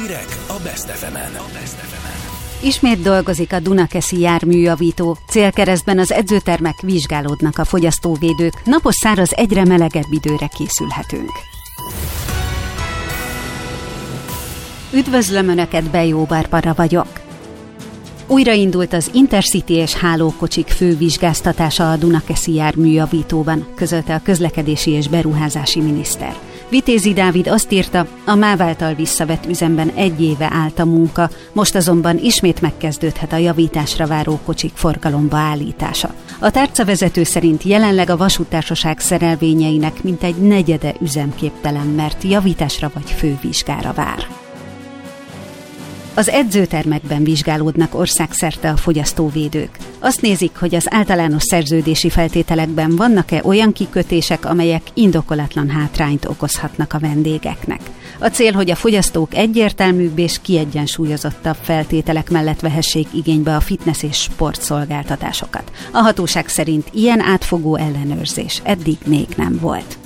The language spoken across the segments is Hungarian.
Hírek a Best FM-en. Ismét dolgozik a Dunakeszi járműjavító. Célkeresztben az edzőtermek, vizsgálódnak a fogyasztóvédők. Napos, száraz, egyre melegebb időre készülhetünk. Üdvözlöm Önöket, Bejó Barbara vagyok. Újraindult az Intercity és hálókocsik fővizsgáztatása a Dunakeszi járműjavítóban, közölte a közlekedési és beruházási miniszter. Vitézi Dávid azt írta, a MÁV által visszavett üzemben 1 éve állt a munka, most azonban ismét megkezdődhet a javításra váró kocsik forgalomba állítása. A tárcavezető szerint jelenleg a vasúttársaság szerelvényeinek mintegy negyede üzemképtelen, mert javításra vagy fővizsgára vár. Az edzőtermekben vizsgálódnak országszerte a fogyasztóvédők. Azt nézik, hogy az általános szerződési feltételekben vannak-e olyan kikötések, amelyek indokolatlan hátrányt okozhatnak a vendégeknek. A cél, hogy a fogyasztók egyértelműbb és kiegyensúlyozottabb feltételek mellett vehessék igénybe a fitness és sportszolgáltatásokat. A hatóság szerint ilyen átfogó ellenőrzés eddig még nem volt.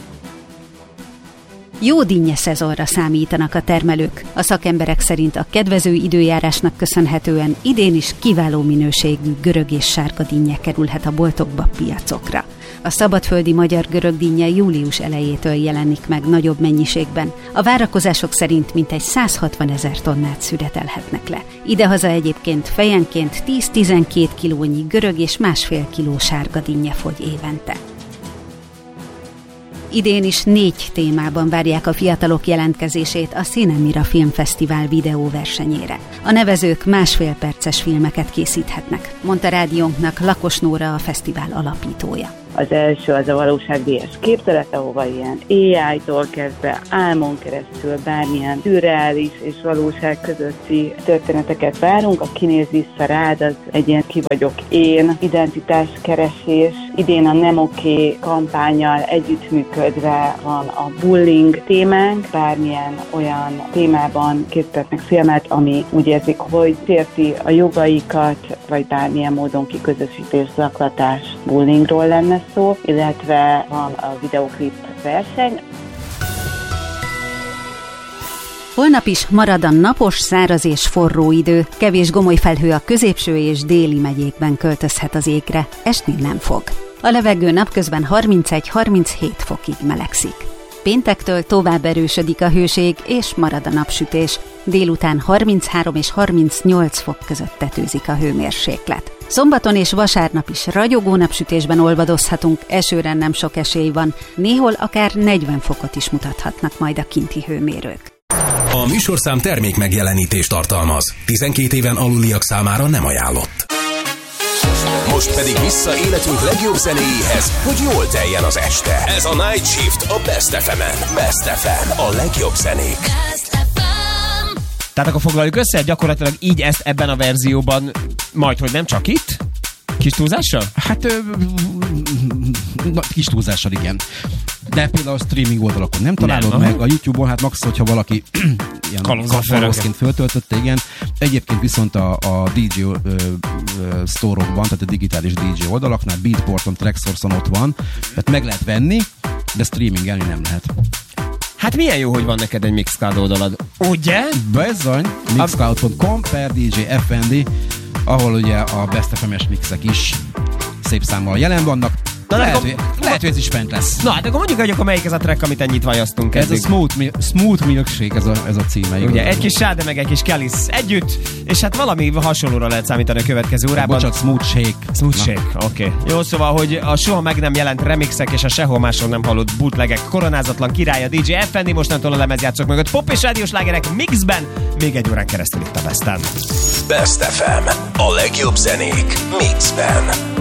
Jó dinnye szezonra számítanak a termelők. A szakemberek szerint a kedvező időjárásnak köszönhetően idén is kiváló minőségű görög és sárga dinnye kerülhet a boltokba, piacokra. A szabadföldi magyar görög dinnye július elejétől jelenik meg nagyobb mennyiségben. A várakozások szerint mintegy 160 000 tonnát szüretelhetnek le. Idehaza egyébként fejenként 10-12 kilónyi görög és 1,5 kiló sárga dinnye fogy évente. Idén is 4 témában várják a fiatalok jelentkezését a Cinemira Filmfesztivál videóversenyére. A nevezők 1,5 perces filmeket készíthetnek, mondta rádiónknak Lakos Nóra, a fesztivál alapítója. Az első az a valóságdíjas képzelet, ahova ilyen AI-tól kezdve álmon keresztül bármilyen szürreális és valóság közötti történeteket várunk. A Kinéz vissza rád, az egy ilyen ki vagyok én identitáskeresés. Idén a Nem Oké kampánnyal együttműködve van a bullying témánk. Bármilyen olyan témában készítettnek filmet, ami úgy érzik, hogy sérti a jogaikat, vagy bármilyen módon kiközösítés, zaklatás, bullyingról lenne szó, illetve van a videoklip verseny. Holnap is marad a napos, száraz és forró idő. Kevés gomoly felhő a középső és déli megyékben költözhet az égre, esni nem fog. A levegő napközben 31-37 fokig melegszik. Péntektől tovább erősödik a hőség és marad a napsütés. Délután 33 és 38 fok között tetőzik a hőmérséklet. Szombaton és vasárnap is ragyogó napsütésben olvadozhatunk, esőre nem sok esély van, néhol akár 40 fokot is mutathatnak majd a kinti hőmérők. A műsorszám termék megjelenítést tartalmaz. 12 éven aluliak számára nem ajánlott. Most pedig vissza életünk legjobb zenéjéhez, hogy jól teljen az este. Ez a Night Shift a Best FM-en. Best FM, a legjobb zenék. Tehát akkor foglaljuk össze, gyakorlatilag így ezt ebben a verzióban, majdhogy nem csak itt? Kis túlzással? Hát, kis túlzással, igen. De például a streaming oldalakon nem találod meg, a YouTube-on, hát max, hogyha valaki ilyen kalózként föltöltötte, igen. Egyébként viszont a DJ store-okban, tehát a digitális DJ oldalaknál, Beatporton, Tracksource-on ott van, tehát meg lehet venni, de streamingelni nem lehet. Hát milyen jó, hogy van neked egy Mixcloud oldalad, ugye? Bizony, mixcloud.com/DJ FND, ahol ugye a Best FM-es mixek is szép számmal jelen vannak. Lehet, hogy ez is fent lesz. Na, hát akkor mondjuk, hogy akkor melyik ez a track, amit ennyit vajasztunk. Ez a Smooth Milkshake, ez a címe. Ugye, egy kis Sade meg egy kis Kelis együtt, és hát valami hasonlóra lehet számítani a következő órában. Bocsánat, Smooth Shake, oké. Jó, szóval, hogy a soha meg nem jelent remixek és a sehol máshol nem hallott bootlegek koronázatlan királya DJ FND mostantól a lemezjátszók mögött pop és rádiós slágerek mixben, még 1 órán keresztül itt a Besten. Best FM, a legjobb zenék mixben.